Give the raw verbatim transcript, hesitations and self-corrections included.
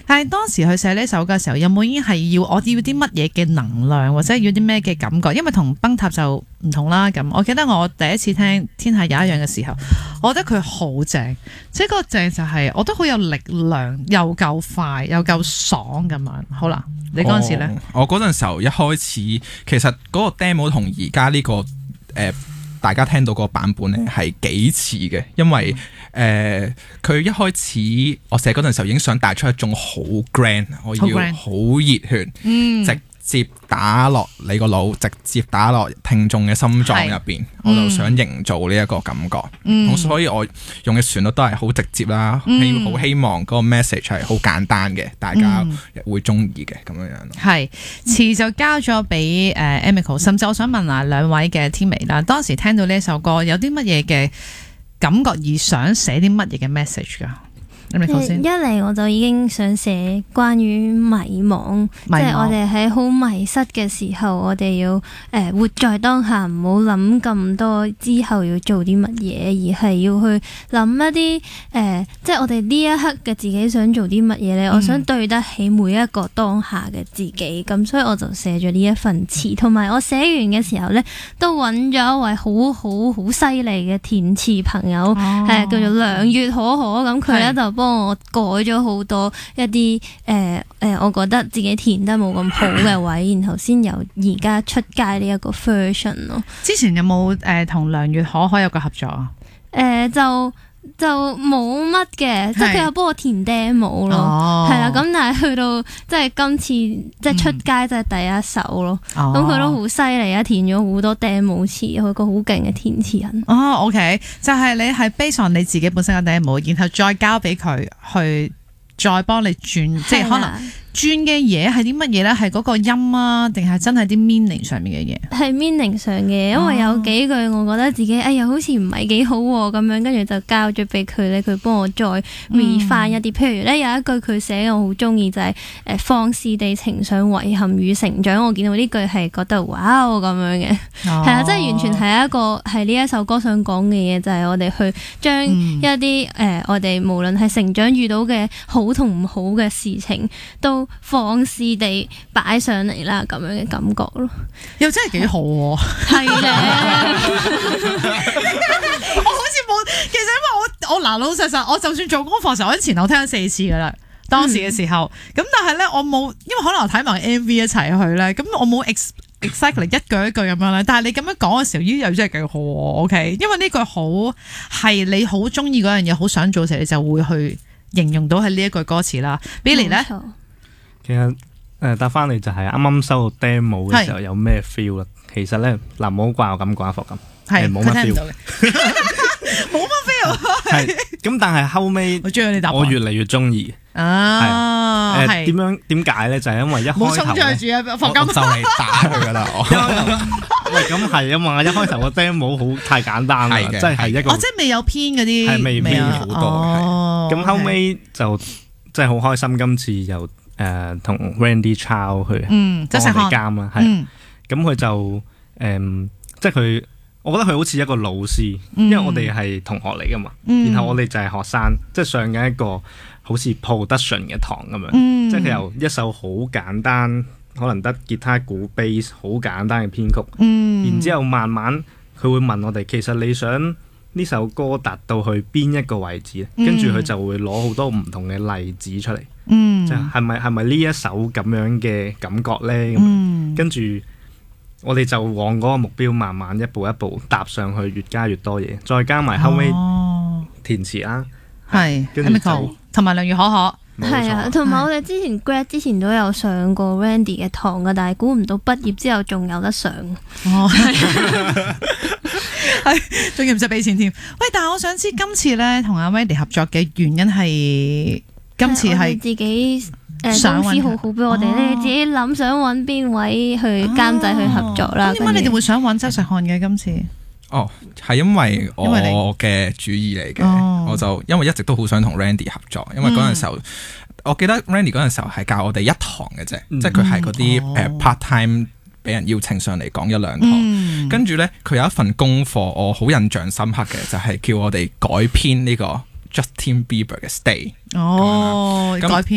但係當時去寫呢首歌嘅時候，有冇已經係要我要啲乜嘢嘅能量，或者要啲咩嘅感覺？因為同崩塔就唔同啦。咁我記得我第一次聽《天下有一樣》嘅時候，我覺得佢好正，即係嗰個正就係、是、我覺得好有力量，又夠快，又夠爽咁樣。好啦，你嗰陣時咧？ 我嗰陣時候一開始，其實嗰個 demo 同而家呢個誒、呃、大家聽到個版本咧係幾似嘅，因為誒佢、呃、一開始我寫嗰陣時候已經想帶出一種好 grand， 我要好熱血，嗯，直接打落你個腦，直接打落聽眾嘅心臟入邊，我就想營造呢一個感覺。咁、嗯、所以我用嘅旋律都係好直接啦，希好、嗯、希望嗰個 message 係好簡單嘅，大家會中意嘅咁樣樣。係詞就交咗俾誒 Emiko， 甚至我想問下兩位嘅天薇啦，當時聽到呢首歌有啲乜嘢嘅感覺，而想寫啲乜嘢嘅 message 噶？一嚟我就已經想寫關於迷惘，即係我哋喺好迷失嘅時候，我哋要誒、呃、活在當下，唔好諗咁多之後要做啲乜嘢，而係要去諗一啲誒、呃，即係我哋呢一刻嘅自己想做啲乜嘢咧。嗯、我想對得起每一個當下嘅自己，咁所以我就寫咗呢一份詞，同埋我寫完嘅時候咧，都揾咗一位好好好犀利嘅填詞朋友，係、哦呃、叫做梁月可可，咁佢咧就幫我改咗好多一啲誒誒，我覺得自己填得冇咁好嘅位，然後先有而家出街呢一個 version 咯。 之前有冇誒同梁月可可有個合作啊？ 誒、呃、就就冇乜嘅，即係佢有幫我填 demo 咯，係啦、哦。咁但係去到即係今次即係出街即係第一首咯。咁佢、哦、都好犀利啊，填咗好多 demo 詞，佢個好勁嘅填詞人。 哦 OK， 就係你係 base on 你自己本身嘅 demo， 然後再交俾佢去再幫你轉，的即係可能轉嘅嘢係啲乜嘢咧？係嗰個音啊，定係真係啲 meaning 上面嘅嘢？係 meaning 上嘅，因為有幾句我覺得自己哎呀好似唔係幾好咁樣，跟住就交咗俾佢咧，佢幫我再 refine 一啲。嗯、譬如咧有一句佢寫我好中意就係、是、誒放肆地呈上遺憾與成長，我見到呢句係覺得哇咁樣嘅，係啊、哦，即係完全係一個係呢一首歌想講嘅嘢，就係、是、我哋去將一啲誒、嗯呃、我哋無論係成長遇到嘅好同唔好嘅事情都放肆地擺上嚟啦，咁樣嘅感覺咯， 又真係幾好喎、啊！係咧，我好似冇，其實因為我我嗱老實實，我就算做功課時候，我喺前後聽咗四次噶啦，當時嘅時候，咁、嗯、但係咧我冇，因為可能我睇埋 M V 一齊去咧，咁我冇 ex exactly 一句一句咁樣咧，但係你咁樣講嘅時候，咦又真係幾好喎 ！OK， 因為呢句好係你好中意嗰樣嘢，好想做嘅時候，你就會去形容到係呢一句歌詞啦。Billy 咧。 其實誒答翻嚟就係啱啱收到 demo 嘅時候有咩 feel 啦？其實咧嗱，唔好怪我咁寡婦咁，係冇乜 feel， 冇乜 feel。 係咁，但係後尾我中意你答案，我越嚟越中意啊！ 係誒點樣點解咧？就係因為一開頭咧，我就嚟打佢噶啦。喂，咁係啊嘛！一開頭個 demo 好太簡單啦，即係係一個， 哦，即係未有編嗰啲， 係未編好多。咁後尾就即係好開心，今次又。誒同、呃、Randy Chow 去幫我哋監啦，係咁佢就誒、呃、即係佢，我覺得佢好似一個老師，嗯、因為我哋係同學嚟噶嘛，嗯、然後我哋就係學生，即係上緊一個好似 production 嘅堂咁樣，嗯、即係佢由一首好簡單，可能得吉他、鼓、bass 好簡單嘅編曲，嗯、然之後慢慢佢會問我哋，其實你想呢首歌達到去邊一個位置咧？跟住佢就會攞好多唔同嘅例子出嚟。嗯，就係咪係咪呢一首咁樣嘅感覺咧？咁、嗯、跟住我哋就往嗰個目標慢慢一步一步踏上去，越加越多嘢，再加埋後尾填詞啦，係跟住就同埋梁月可可， 係啊，同埋我哋之前 grad 之前都有上過 Randy 嘅堂噶，但係估唔到畢業之後仲有得上，哦， 係仲要唔使俾錢添。喂，但係我想知今次咧同阿 Randy 合作嘅原因係。今次係自己誒公司好好俾我哋咧，自己諗想揾邊位去監製去合作啦。 點解你哋會想揾周石漢嘅今次？ 哦，係因為我嘅主意嚟嘅，我就因為一直都好想同 Randy 合作，因為嗰陣時候我記得 Randy 嗰陣時候係教我哋一堂嘅啫，即係佢係嗰啲誒 part time 俾人邀請上嚟講一兩堂，跟住咧佢有一份功課我好印象深刻嘅，就係叫我哋改編呢個Justin Bieber 嘅 Stay。哦，改編。